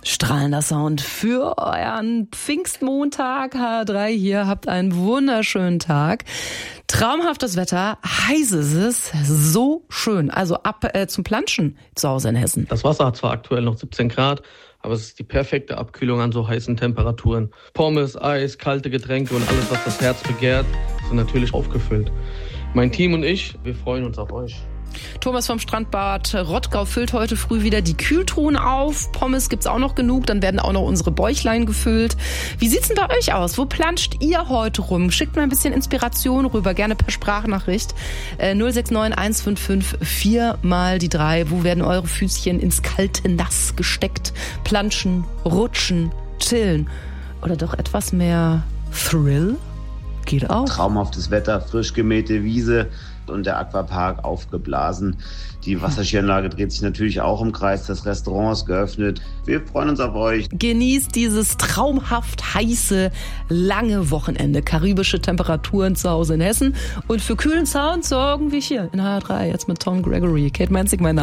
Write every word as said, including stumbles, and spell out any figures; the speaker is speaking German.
Strahlender Sound für euren Pfingstmontag. H drei hier, habt einen wunderschönen Tag. Traumhaftes Wetter, heiß ist es, so schön. Also ab äh, zum Planschen zu Hause in Hessen. Das Wasser hat zwar aktuell noch siebzehn Grad, aber es ist die perfekte Abkühlung an so heißen Temperaturen. Pommes, Eis, kalte Getränke und alles, was das Herz begehrt, sind natürlich aufgefüllt. Mein Team und ich, wir freuen uns auf euch. Thomas vom Strandbad Rottgau füllt heute früh wieder die Kühltruhen auf. Pommes gibt's auch noch genug, dann werden auch noch unsere Bäuchlein gefüllt. Wie sieht's denn bei euch aus? Wo planscht ihr heute rum? Schickt mal ein bisschen Inspiration rüber, gerne per Sprachnachricht. Äh, null sechs neun eins fünf fünf vier mal die drei. Wo werden eure Füßchen ins kalte Nass gesteckt? Planschen, rutschen, chillen oder doch etwas mehr Thrill? Geht auch. Traumhaftes Wetter, frisch gemähte Wiese und der Aquapark aufgeblasen. Die Wasserskianlage dreht sich natürlich auch im Kreis. Das Restaurant ist geöffnet. Wir freuen uns auf euch. Genießt dieses traumhaft heiße, lange Wochenende. Karibische Temperaturen zu Hause in Hessen. Und für kühlen Sound sorgen wir hier in H drei. Jetzt mit Tom Gregory. Kate Manzig, mein Name.